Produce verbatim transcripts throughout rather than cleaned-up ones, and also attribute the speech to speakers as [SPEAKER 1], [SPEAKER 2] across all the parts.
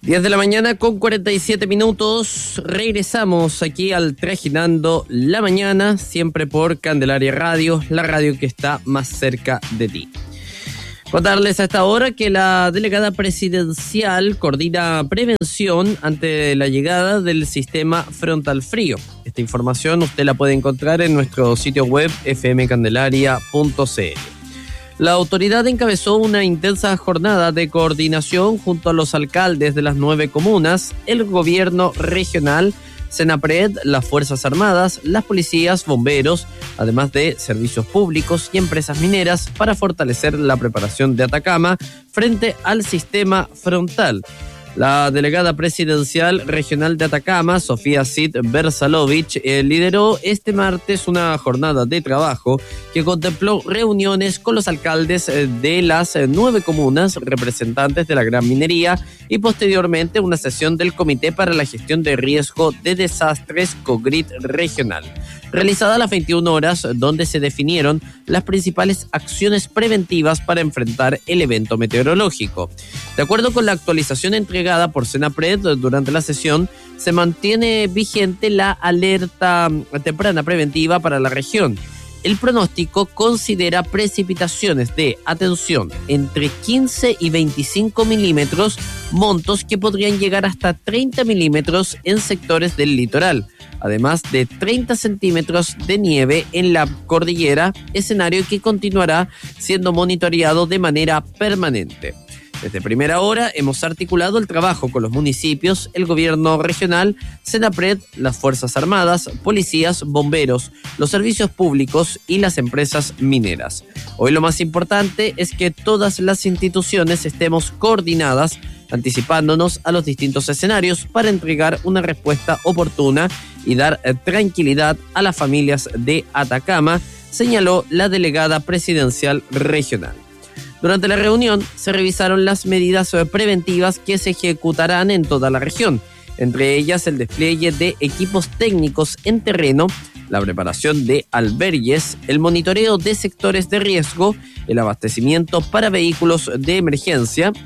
[SPEAKER 1] diez de la mañana con cuarenta y siete minutos. Regresamos aquí al Trajinando la Mañana, siempre por Candelaria Radio, la radio que está más cerca de ti. Contarles a esta hora que la delegada presidencial coordina prevención ante la llegada del sistema frontal frío. Esta información usted la puede encontrar en nuestro sitio web f m candelaria punto c l. La autoridad encabezó una intensa jornada de coordinación junto a los alcaldes de las nueve comunas, el gobierno regional, Senapred, las Fuerzas Armadas, las policías, bomberos, además de servicios públicos y empresas mineras para fortalecer la preparación de Atacama frente al sistema frontal. La delegada presidencial regional de Atacama, Sofía Cid Bersalovich, eh, lideró este martes una jornada de trabajo que contempló reuniones con los alcaldes eh, de las eh, nueve comunas, representantes de la gran minería y posteriormente una sesión del Comité para la Gestión de Riesgo de Desastres COGRID regional, realizada a las veintiuna horas, donde se definieron las principales acciones preventivas para enfrentar el evento meteorológico. De acuerdo con la actualización entregada por Senapred durante la sesión, se mantiene vigente la alerta temprana preventiva para la región. El pronóstico considera precipitaciones de, atención, entre quince y veinticinco milímetros, montos que podrían llegar hasta treinta milímetros en sectores del litoral, además de treinta centímetros de nieve en la cordillera, escenario que continuará siendo monitoreado de manera permanente. Desde primera hora hemos articulado el trabajo con los municipios, el gobierno regional, Senapred, las Fuerzas Armadas, policías, bomberos, los servicios públicos y las empresas mineras. Hoy lo más importante es que todas las instituciones estemos coordinadas, anticipándonos a los distintos escenarios para entregar una respuesta oportuna y dar tranquilidad a las familias de Atacama, señaló la delegada presidencial regional. Durante la reunión se revisaron las medidas preventivas que se ejecutarán en toda la región, entre ellas el despliegue de equipos técnicos en terreno, la preparación de albergues, el monitoreo de sectores de riesgo, el abastecimiento para vehículos de emergencia,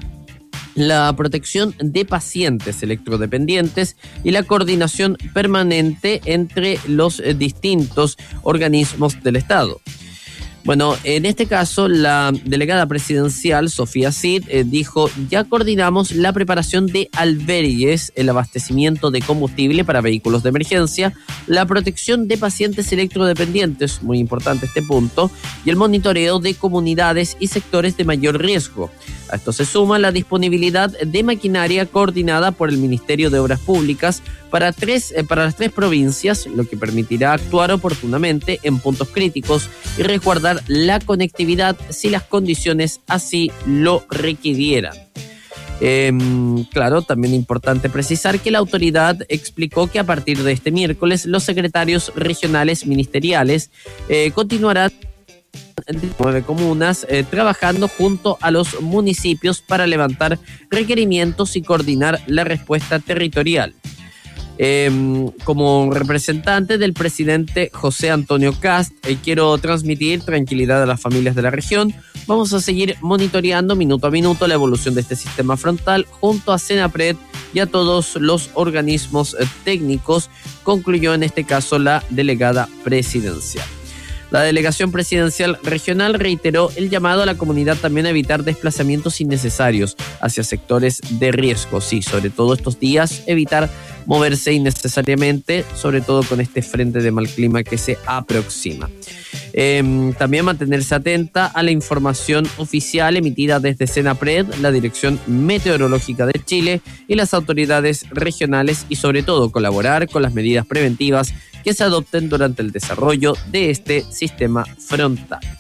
[SPEAKER 1] la protección de pacientes electrodependientes y la coordinación permanente entre los distintos organismos del Estado. Bueno, en este caso, la delegada presidencial, Sofía Cid, eh, dijo, ya coordinamos la preparación de albergues, el abastecimiento de combustible para vehículos de emergencia, la protección de pacientes electrodependientes, muy importante este punto, y el monitoreo de comunidades y sectores de mayor riesgo. A esto se suma la disponibilidad de maquinaria coordinada por el Ministerio de Obras Públicas para, tres, eh, para las tres provincias, lo que permitirá actuar oportunamente en puntos críticos y resguardar la conectividad si las condiciones así lo requirieran. Eh, claro, también importante precisar que la autoridad explicó que a partir de este miércoles los secretarios regionales ministeriales eh, continuarán de nueve comunas eh, trabajando junto a los municipios para levantar requerimientos y coordinar la respuesta territorial. Eh, como representante del presidente José Antonio Kast, eh, quiero transmitir tranquilidad a las familias de la región. Vamos a seguir monitoreando minuto a minuto la evolución de este sistema frontal junto a Senapred y a todos los organismos eh, técnicos, concluyó en este caso la delegada presidencial. La delegación presidencial regional reiteró el llamado a la comunidad también a evitar desplazamientos innecesarios hacia sectores de riesgo. Sí, sobre todo estos días, evitar moverse innecesariamente, sobre todo con este frente de mal clima que se aproxima. Eh, también mantenerse atenta a la información oficial emitida desde Senapred, la Dirección Meteorológica de Chile y las autoridades regionales y sobre todo colaborar con las medidas preventivas que se adopten durante el desarrollo de este sistema frontal.